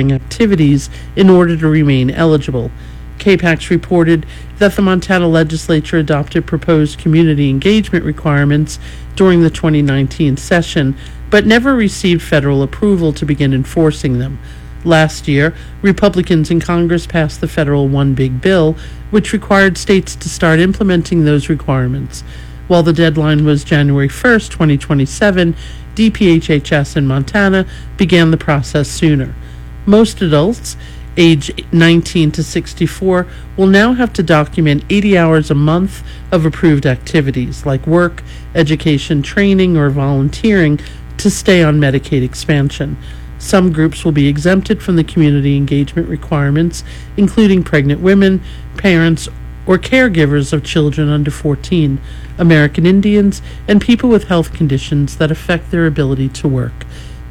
activities in order to remain eligible. KPAX reported that the Montana legislature adopted proposed community engagement requirements during the 2019 session, but never received federal approval to begin enforcing them. Last year, Republicans in Congress passed the federal One Big Bill, which required states to start implementing those requirements. While the deadline was January 1st, 2027, DPHHS in Montana began the process sooner. Most adults, age 19 to 64, will now have to document 80 hours a month of approved activities like work, education, training, or volunteering to stay on Medicaid expansion. Some groups will be exempted from the community engagement requirements, including pregnant women, parents, or caregivers of children under 14, American Indians, and people with health conditions that affect their ability to work.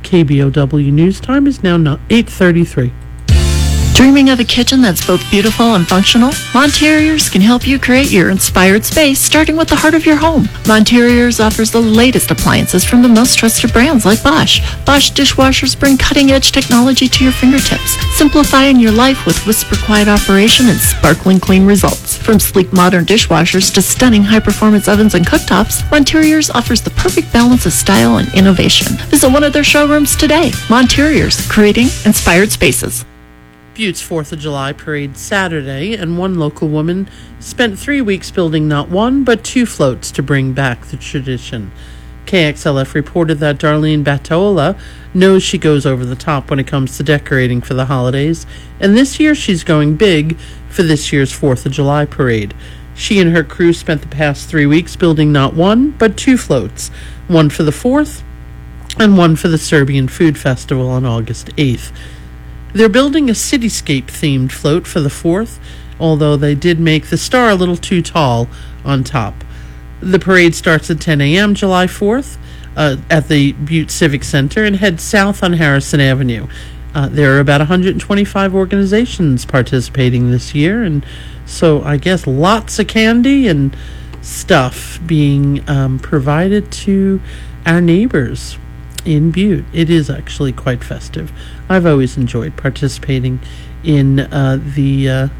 KBOW News Time is now 8:33. Dreaming of a kitchen that's both beautiful and functional? Monteriors can help you create your inspired space, starting with the heart of your home. Monteriors offers the latest appliances from the most trusted brands like Bosch. Bosch dishwashers bring cutting-edge technology to your fingertips, simplifying your life with whisper-quiet operation and sparkling clean results. From sleek modern dishwashers to stunning high-performance ovens and cooktops, Monteriors offers the perfect balance of style and innovation. Visit one of their showrooms today. Monteriors, creating inspired spaces. Butte's 4th of July parade Saturday, and one local woman spent 3 weeks building not one, but 2 floats to bring back the tradition. KXLF reported that Darlene Batola knows she goes over the top when it comes to decorating for the holidays, and this year she's going big for this year's 4th of July parade. She and her crew spent the past 3 weeks building not one, but 2 floats, one for the 4th and one for the Serbian Food Festival on August 8th. They're building a cityscape-themed float for the 4th, although they did make the star a little too tall on top. The parade starts at 10 a.m. July 4th at the Butte Civic Center and heads south on Harrison Avenue. There are about 125 organizations participating this year, and so I guess lots of candy and stuff being provided to our neighbors in Butte. It is actually quite festive. I've always enjoyed participating in the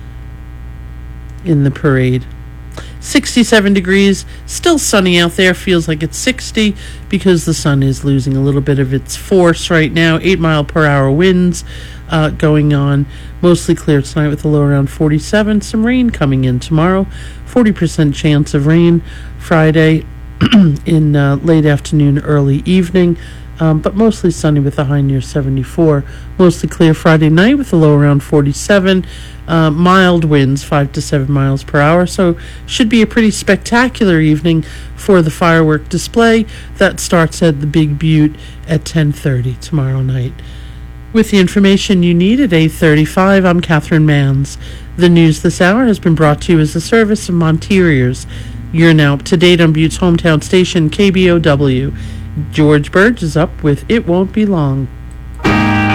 parade. 67 degrees, still sunny out there. Feels like it's 60 because the sun is losing a little bit of its force right now. 8-mile-per-hour winds going on. Mostly clear tonight with a low around 47. Some rain coming in tomorrow. 40% chance of rain Friday in late afternoon, early evening. But mostly sunny with a high near 74. Mostly clear Friday night with a low around 47. Mild winds, 5 to 7 miles per hour. So should be a pretty spectacular evening for the firework display that starts at the Big Butte at 10:30 tomorrow night. With the information you need at 8:35, I'm Catherine Manns. The news this hour has been brought to you as a service of Monteriors. You're now up to date on Butte's hometown station, KBOW. George Burge is up with It Won't Be Long.